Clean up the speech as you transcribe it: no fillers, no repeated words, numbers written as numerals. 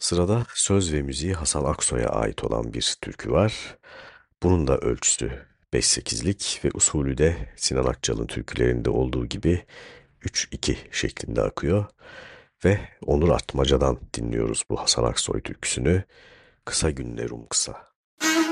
Sırada söz ve müziği Hasan Aksoy'a ait olan bir türkü var. Bunun da ölçüsü 5-8'lik ve usulü de Sinan Akçal'ın türkülerinde olduğu gibi 3-2 şeklinde akıyor. Ve Onur Atmaca'dan dinliyoruz bu Hasan Aksoy türküsünü. Kısa günlerim kısa.